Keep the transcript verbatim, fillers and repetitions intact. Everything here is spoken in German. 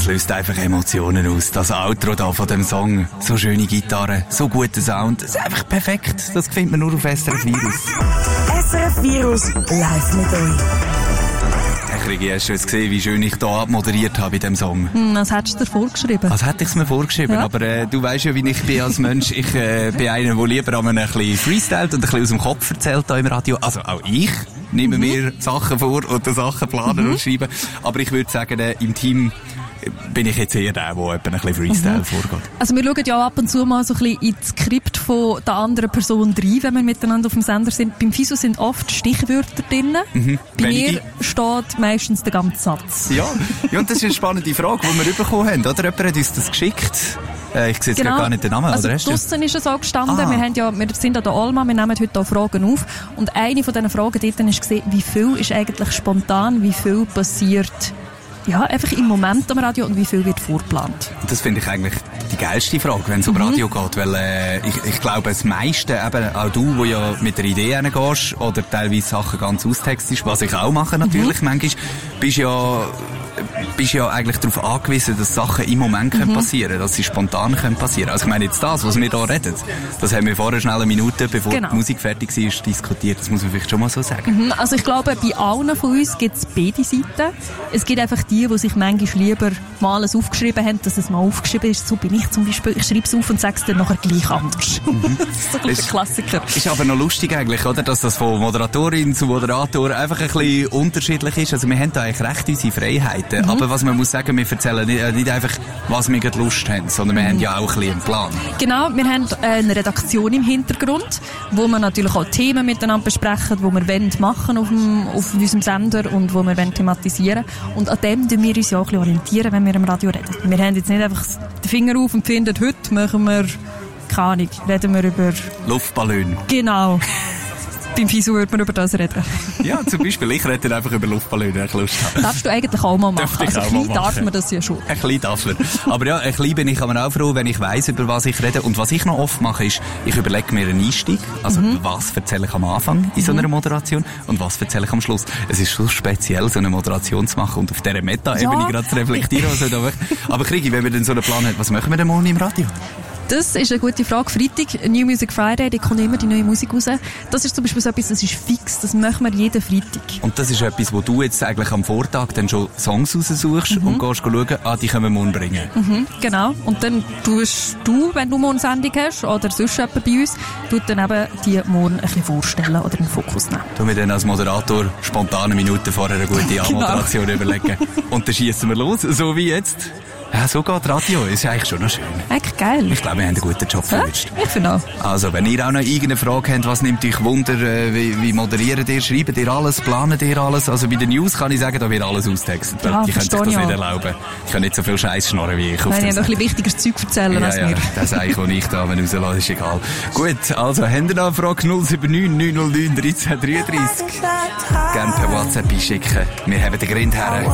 das löst einfach Emotionen aus. Das Outro da von dem Song. So schöne Gitarre, so guter Sound. Das ist einfach perfekt. Das findet man nur auf S R F Virus. S R F Virus live mit euch. Ich habe schon gesehen, wie schön ich hier abmoderiert habe bei diesem Song. Hm, als hättest du dir vorgeschrieben. Als hätte ich es mir vorgeschrieben. Ja. Aber äh, du weißt ja, wie ich bin als Mensch. Ich äh, bin einer, der lieber ein bisschen freestylt und ein bisschen aus dem Kopf erzählt hier im Radio. Also auch ich nehme mhm. mir Sachen vor und Sachen planen mhm. und schreiben. Aber ich würde sagen, äh, im Team bin ich jetzt eher der, der ein bisschen Freestyle mhm. vorgeht. Also wir schauen ja ab und zu mal so ein bisschen ins Skript von der anderen Person rein, wenn wir miteinander auf dem Sender sind. Beim Fiso sind oft Stichwörter drin. Mhm. Bei Wenige. Mir steht meistens der ganze Satz. Ja, ja, und das ist eine spannende Frage, die wir bekommen haben. Oder jemand hat uns das geschickt. Äh, ich sehe jetzt genau. gar nicht den Namen. Also oder draussen ist es auch gestanden. Wir, haben ja, wir sind an der Alma, wir nehmen heute auch Fragen auf. Und eine von diesen Fragen dort war, wie viel ist eigentlich spontan, wie viel passiert ja, einfach im Moment am Radio und wie viel wird vorgeplant? Das finde ich eigentlich die geilste Frage, wenn es um mhm. Radio geht, weil äh, ich, ich glaube, das meiste, eben auch du, wo ja mit der Idee reingehst oder teilweise Sachen ganz austextest, was ich auch mache natürlich, mhm. manchmal, bist ja bist ja eigentlich darauf angewiesen, dass Sachen im Moment mhm. können passieren, dass sie spontan können passieren. Also ich meine jetzt das, was wir hier reden, das haben wir vorher schnell eine Minute, bevor genau. die Musik fertig war, diskutiert. Das muss man vielleicht schon mal so sagen. Mhm. Also ich glaube, bei allen von uns gibt es beide Seiten. Es gibt einfach die, die sich manchmal lieber mal alles aufgeschrieben haben, dass es mal aufgeschrieben ist. So bin ich zum Beispiel. Ich schreibe es auf und sage es dann nachher gleich anders. Mhm. Das ist so ein ist, Klassiker. Ist aber noch lustig eigentlich, oder? Dass das von Moderatorin zu Moderator einfach ein bisschen unterschiedlich ist. Also wir haben da eigentlich recht unsere Freiheiten. Mhm. Aber was man muss sagen, wir erzählen nicht, nicht einfach, was wir gerade Lust haben, sondern wir mhm. haben ja auch ein bisschen einen Plan. Genau, wir haben eine Redaktion im Hintergrund, wo wir natürlich auch Themen miteinander besprechen, die wir wollen machen auf, dem, auf unserem Sender und wo wir wollen thematisieren. Und an dem tun wir uns ja auch ein bisschen orientieren, wenn wir im Radio reden. Wir haben jetzt nicht einfach den Finger auf und finden, heute machen wir, keine Ahnung, reden wir über Luftballon. Genau. Beim Fiso würde man über das reden. Ja, zum Beispiel, ich rede einfach über Luftballone, wenn ich Lust habe. Darfst du eigentlich auch mal machen. Also ein bisschen darf man das ja schon. Ein bisschen darf man. Aber ja, ein bisschen bin ich aber auch froh, wenn ich weiss, über was ich rede. Und was ich noch oft mache, ist, ich überlege mir einen Einstieg. Also, mhm. was erzähle ich am Anfang in so einer Moderation und was erzähle ich am Schluss. Es ist so speziell, so eine Moderation zu machen und auf dieser Meta-Ebene ja. gerade zu reflektieren. Was da aber Krigi, wenn wir denn so einen Plan haben, was machen wir denn morgen im Radio? Das ist eine gute Frage. Freitag, New Music Friday, da kommt immer die neue Musik raus. Das ist zum Beispiel so etwas, das ist fix, das machen wir jeden Freitag. Und das ist etwas, wo du jetzt eigentlich am Vortag dann schon Songs raussuchst mhm. und gehst schauen, ah, die können wir morgen bringen. Mhm, genau. Und dann tust du, wenn du morgen eine Sendung hast, oder sonst jemand bei uns, tut dann eben die morgen ein bisschen vorstellen oder in den Fokus nehmen. Du mir dann als Moderator spontan eine Minute vorher eine gute Anmoderation genau. überlegen. Und dann schießen wir los, so wie jetzt. Ja, so geht Radio. Ist ja eigentlich schon noch schön. Eigentlich geil. Ich glaube, wir haben einen guten Job verwünscht. Ja, ich finde auch. Also, wenn ihr auch noch irgendeine Frage habt, was nimmt euch Wunder, äh, wie, wie moderiert ihr, schreibt ihr alles, planet ihr alles? Also, bei den News kann ich sagen, da wird alles austextet. Ja, die können sich das nicht erlauben. Ich kann nicht so viel Scheiß schnurren wie ich. Nein, ich habe noch ein bisschen wichtiges Zeug erzählen ja, als ja, mir. Das eigentlich, was ich da rauslasse, ist egal. Gut, also, habt ihr noch eine Frage null sieben neun neun null neun eins drei drei drei? Gerne per WhatsApp einschicken. Wir haben den Grind her.